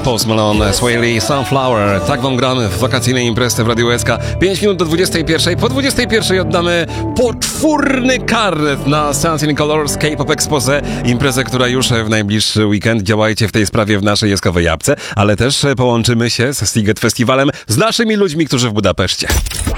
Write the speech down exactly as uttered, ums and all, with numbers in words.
Post Malone, Swae Lee, Sunflower. Tak wam gramy w wakacyjnej imprezie w Radiu S K. pięć minut do dwudziestej pierwszej. Po dwudziestej pierwszej oddamy poczwórny karnet na Sounds in Colors K-pop Expose. Imprezę, która już w najbliższy weekend. Działajcie w tej sprawie w naszej jeskowej japce, ale też połączymy się z Sziget Festiwalem z naszymi ludźmi, którzy w Budapeszcie.